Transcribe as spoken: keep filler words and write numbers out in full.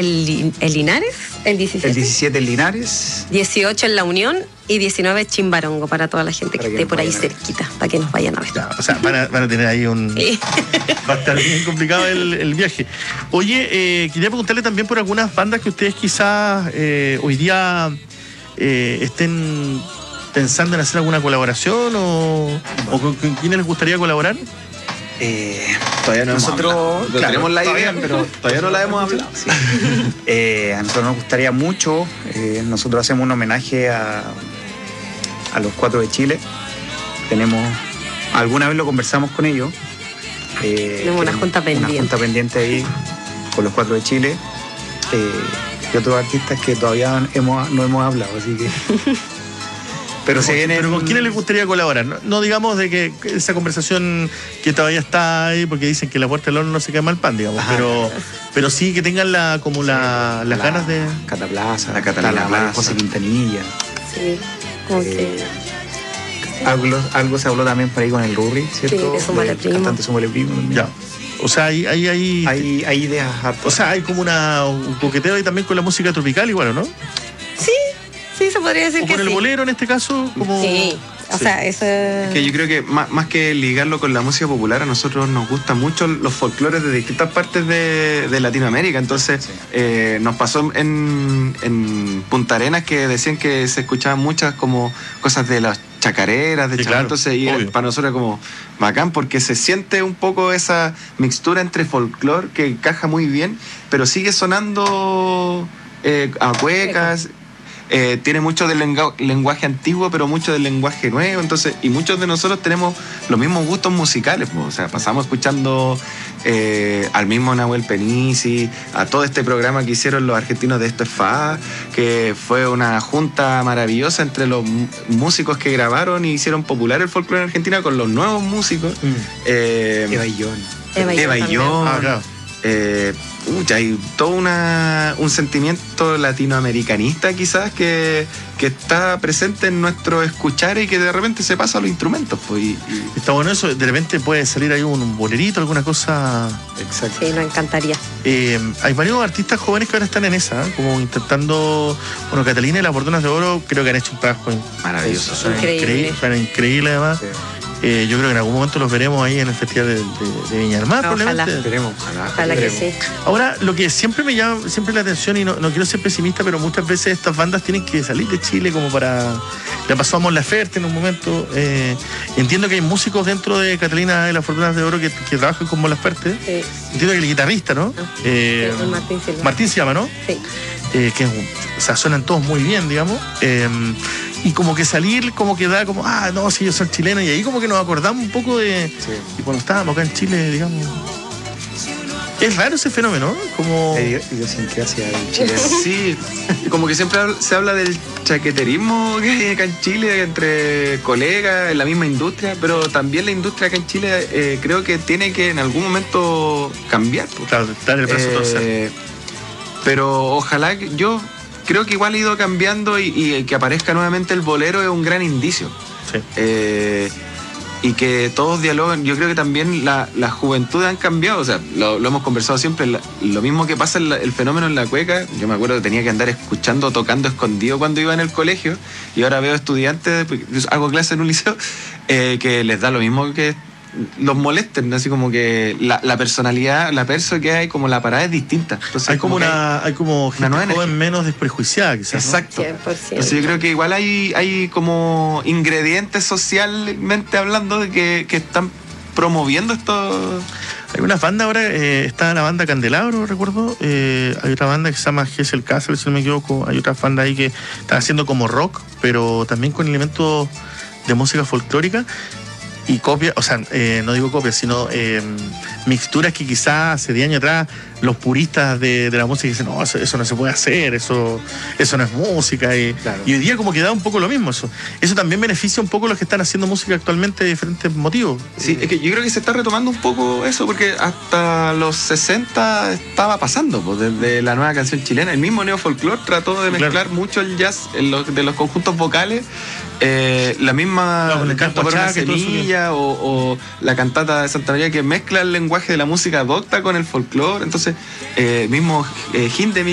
el, el Linares, el diecisiete. El diecisiete en Linares. dieciocho en La Unión y diecinueve Chimbarongo, para toda la gente Para que que esté por ahí nos vayan a ver. cerquita, para que nos vayan a ver. Ya, o sea, van a, van a tener ahí un... Sí. Va a estar bien complicado el, el viaje. Oye, eh, quería preguntarle también por algunas bandas que ustedes quizás eh, hoy día eh, estén pensando en hacer alguna colaboración o, o con, con quiénes les gustaría colaborar. Eh, todavía no Nosotros hemos hablado. claro, tenemos la todavía, idea, pero todavía no la hemos hablado. Sí. Eh, a nosotros nos gustaría mucho. Eh, nosotros hacemos un homenaje a, a los Cuatro de Chile. Tenemos, alguna vez lo conversamos con ellos. Eh, Tenemos una junta pendiente. Una junta pendiente ahí con los Cuatro de Chile. Eh, y otros artistas que todavía hemos, no hemos hablado, así que. Pero se viene. Pero ¿con quiénes les gustaría colaborar? No, no digamos de que esa conversación que todavía está ahí, porque dicen que la puerta del horno no se quema el pan, digamos. Ajá. Pero, pero sí que tengan la, como la, las la ganas de. Cataplaza, La Catalina la Plaza. José Quintanilla. Sí, como Eh, que... Algo, algo se habló también por ahí con el Rurri, ¿cierto? Sí, de Súmale Del Primo. cantante Súmale Primo también. Ya. O sea, hay, hay, hay, Hay, hay ideas hartas. o sea, hay como una, un coqueteo ahí también con la música tropical igual, ¿no? Sí, sí, se podría decir O que con el sí. bolero en este caso, como... Sí, o Sí. sea, eso es... Que yo creo que más, más que ligarlo con la música popular, a nosotros nos gustan mucho los folclores de distintas partes de, de Latinoamérica. Entonces, Sí. eh, nos pasó en, en Punta Arenas que decían que se escuchaban muchas como cosas de las chacareras, de Sí, chacal. claro, Entonces, y obvio. para nosotros es como bacán porque se siente un poco esa mixtura entre folclore que encaja muy bien, pero sigue sonando eh, a cuecas. Eh, tiene mucho del lengu- lenguaje antiguo, pero mucho del lenguaje nuevo. Entonces, y muchos de nosotros tenemos los mismos gustos musicales. Po. O sea, pasamos escuchando eh, al mismo Nahuel Penisi, a todo este programa que hicieron los argentinos de Esto es Fa, que fue una junta maravillosa entre los m- músicos que grabaron y hicieron popular el folclore en Argentina con los nuevos músicos. Mm. Eh, Eva y John. Eva y Eva John y John. Ah, claro. Eh, pucha, hay todo una, un sentimiento latinoamericanista quizás que, que está presente en nuestro escuchar y que de repente se pasa a los instrumentos. Pues, y, y- Está bueno eso, de repente puede salir ahí un, un bolerito, alguna cosa. exacto. Sí, nos encantaría. Eh, hay varios artistas jóvenes que ahora están en esa, ¿eh? Como intentando. Bueno, Catalina y las Bordonas de Oro creo que han hecho un trabajo Maravilloso. suena Increíble. increíble, suena increíble además. Sí. Eh, yo creo que en algún momento los veremos ahí en el Festival de, de, de Viña del Mar, Ojalá. probablemente. Esperemos, ojalá. Ojalá que esperemos. sí. Ahora, lo que siempre me llama siempre la atención, y no, no quiero ser pesimista, pero muchas veces estas bandas tienen que salir de Chile como para... Le pasó a Mon Laferte en un momento. Eh, entiendo que hay músicos dentro de Catalina y las Fortunas de Oro que, que trabajan con Mon Laferte. Sí, Entiendo que el guitarrista, ¿no? Eh, sí, el Martín Silva. Martín se llama, ¿no? Sí. Eh, que es un- o sea, suenan todos muy bien, digamos. Eh, y como que salir, como que da como, ah, no, si ellos son chilenos. Y ahí como que nos acordamos un poco de... Sí. Y cuando estábamos acá en Chile, digamos... Es raro ese fenómeno, ¿no? Como... La idiosincrasia del chileno. Sí, como que siempre habl- se habla del chaqueterismo que hay acá en Chile entre colegas en la misma industria, pero también la industria acá en Chile eh, creo que tiene que en algún momento cambiar. pues. Claro, dar el brazo a torcer. Eh, pero ojalá que yo creo que igual ha ido cambiando y, y que aparezca nuevamente el bolero es un gran indicio. Sí. Eh, y que todos dialogan. Yo creo que también la, la juventud han cambiado, o sea, lo, lo hemos conversado siempre, la- lo mismo que pasa en la- el fenómeno en la cueca. Yo me acuerdo que tenía que andar escuchando, tocando escondido cuando iba en el colegio, y ahora veo estudiantes, porque yo hago clase en un liceo, eh, que les da lo mismo que los molesten, así como que la, la personalidad, la perso que hay, como la parada es distinta. Entonces, Hay como que una, hay como gente nueva joven energía. menos desprejuiciada, quizás, ¿no? Exacto. cien por ciento. Entonces yo creo que igual hay, hay como ingredientes socialmente hablando de que, que están promoviendo esto. Hay unas bandas ahora, eh, está la banda Candelabro, recuerdo. Eh, hay otra banda que se llama Gesell Castle, si no me equivoco. Hay otras bandas ahí que están haciendo como rock, pero también con elementos de música folclórica. Y copias, o sea, eh, no digo copias, sino eh, mixturas que quizás hace diez años atrás los puristas de, de la música dicen, no, eso, eso no se puede hacer, eso, eso no es música. Y, Claro. y hoy día como que da un poco lo mismo eso. Eso también beneficia un poco a los que están haciendo música actualmente de diferentes motivos. Sí, es que yo creo que se está retomando un poco eso, porque hasta los sesenta estaba pasando, pues, desde la nueva canción chilena. El mismo Neo Folklore trató de mezclar Claro. mucho el jazz en los, de los conjuntos vocales. Eh, la misma Claro, con el Canto canto por una Huachaca y todo eso que- semilla o, o la cantata de Santa María que mezcla el lenguaje de la música docta con el folclore. Entonces, eh, mismo eh, Hindemith